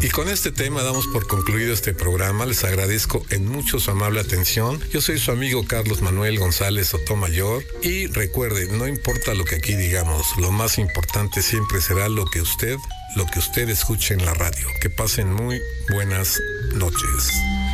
Y con este tema damos por concluido este programa. Les agradezco en mucho su amable atención. Yo soy su amigo Carlos Manuel González Sotomayor. Y recuerde, no importa lo que aquí digamos, lo más importante siempre será lo que usted escuche en la radio. Que pasen muy buenas noches.